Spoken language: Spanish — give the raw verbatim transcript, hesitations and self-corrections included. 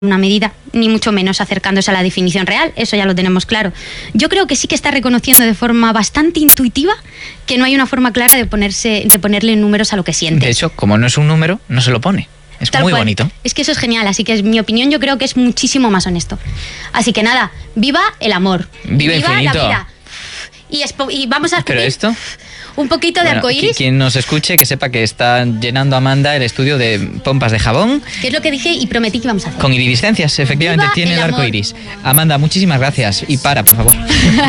una medida, ni mucho menos acercándose a la definición real, eso ya lo tenemos claro. Yo creo que sí que está reconociendo de forma bastante intuitiva que no hay una forma clara de ponerse, de ponerle números a lo que siente. De hecho, como no es un número, no se lo pone. Es Tal muy cual. bonito. Es que eso es genial, así que es mi opinión, yo creo que es muchísimo más honesto. Así que nada, viva el amor. Viva infinito. la vida. Y, y vamos a Pero esto... un poquito de Bueno, arcoíris. quien nos escuche, que sepa que está llenando Amanda el estudio de pompas de jabón. Que es lo que dije y prometí que íbamos a hacer. Con iridiscencias, efectivamente, ¡Viva tiene el el amor! arco iris. Amanda, muchísimas gracias. Y para, por favor.